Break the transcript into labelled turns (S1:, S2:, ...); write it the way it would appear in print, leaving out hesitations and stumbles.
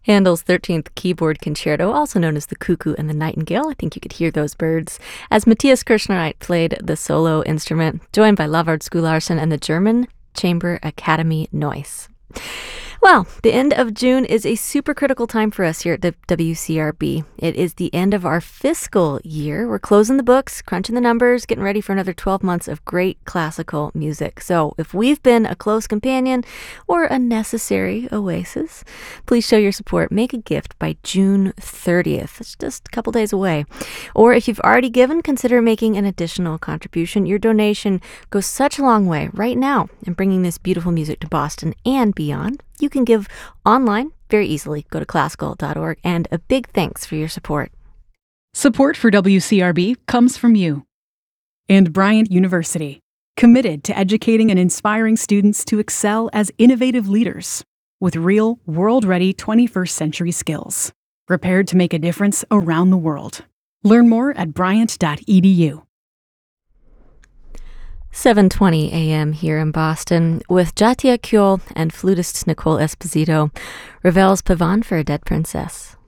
S1: Handel's 13th Keyboard Concerto, also known as the Cuckoo and the Nightingale. I think you could hear those birds, as Matthias Kirschnereit played the solo instrument, joined by Lavard Skularsson and the German Chamber Academy Neuss. Well, the end of June is a super critical time for us here at the WCRB. It is the end of our fiscal year. We're closing the books, crunching the numbers, getting ready for another 12 months of great classical music. So if we've been a close companion or a necessary oasis, please show your support. Make a gift by June 30th. It's just a couple days away. Or if you've already given, consider making an additional contribution. Your donation goes such a long way right now in bringing this beautiful music to Boston and beyond. You can give online very easily. Go to classical.org, and a big thanks for your support.
S2: Support for WCRB comes from you and Bryant University, committed to educating and inspiring students to excel as innovative leaders with real, world-ready 21st century skills, prepared to make a difference around the world. Learn more at bryant.edu.
S1: 7:20 a.m. here in Boston with Jatia Kyol and flutist Nicole Esposito, Ravel's Pavane for a Dead Princess.